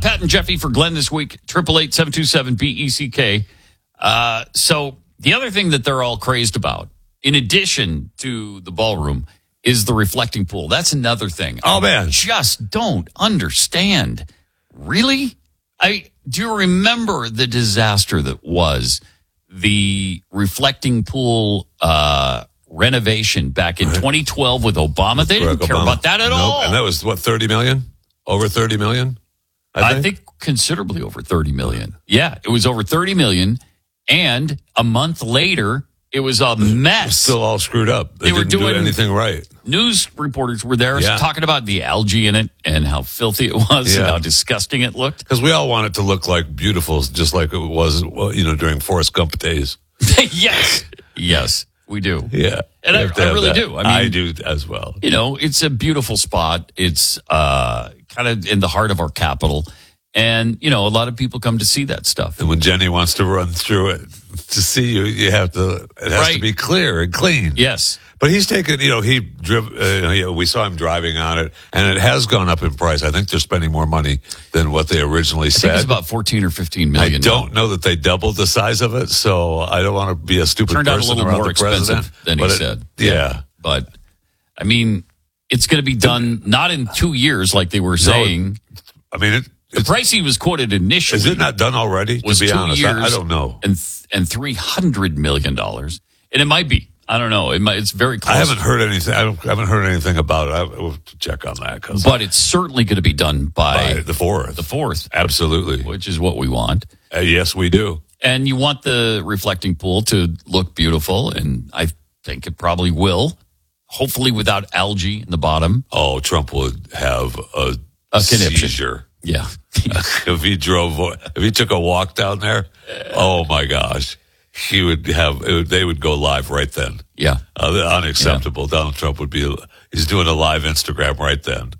Pat and Jeffy for Glenn this week. 888-727-BECK. So the other thing that they're all crazed about, in addition to the ballroom, is the reflecting pool. That's another thing. Oh, man. I just don't understand. Really? Do you remember the disaster that was the reflecting pool renovation back in 2012 with Obama? They didn't care about that at all. And that was, what, 30 million? Over 30 million? I think considerably over 30 million. Yeah, it was over 30 million. And a month later, it was a mess. It was still all screwed up. They were didn't do doing anything right. News reporters were there talking about the algae in it and how filthy it was and how disgusting it looked. Because we all want it to look like beautiful, just like it was, during Forrest Gump days. Yes, we do. Yeah. And I really do. I do as well. It's a beautiful spot. It's kind of in the heart of our capital. And, a lot of people come to see that stuff. And when Jenny wants to run through it to see you, it has to be clear and clean. Yes. But he's taken, we saw him driving on it, and it has gone up in price. I think they're spending more money than what they originally said. I think it's about 14 or 15 million. I don't know that they doubled the size of it, so I don't want to be a stupid person. Turned out a little more expensive than he said. Yeah. But, it's going to be done not in 2 years like they were saying. The price he was quoted initially. Is it not done already? Was to be 2 honest, years I don't know. And $300 million. And it might be. I don't know. It's very close. I haven't heard anything. I haven't heard anything about it. I will check on that. But it's certainly going to be done by the 4th. The 4th. Absolutely. Which is what we want. Yes, we do. And you want the reflecting pool to look beautiful. And I think it probably will. Hopefully without algae in the bottom. Oh, Trump would have a seizure. Yeah. If he took a walk down there, oh my gosh, they would go live right then. Yeah. Unacceptable. Yeah. Donald Trump he's doing a live Instagram right then.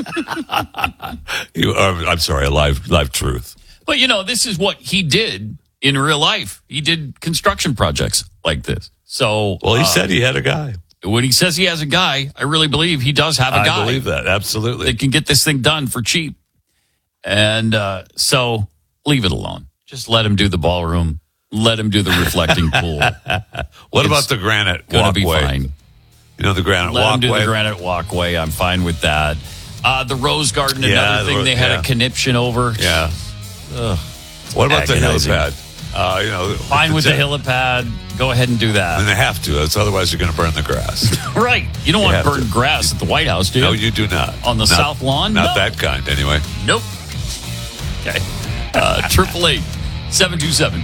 I'm sorry, a live truth. But this is what he did in real life. He did construction projects like this. So, he said he had a guy. When he says he has a guy, I really believe he does have a guy. I believe that. Absolutely. That can get this thing done for cheap. And so leave it alone. Just let him do the ballroom. Let him do the reflecting pool. What about the granite walkway? Gonna be fine. The granite walkway. Let him do the granite walkway. I'm fine with that. The Rose Garden, another thing they had a conniption over. Yeah. What about the helipad? Fine with the helipad. Go ahead and do that. And they have to. Otherwise, you're going to burn the grass. Right. You don't want to burn grass at the White House, do you? No, you do not. On the South Lawn? Not that kind, anyway. Nope. Okay. 888-727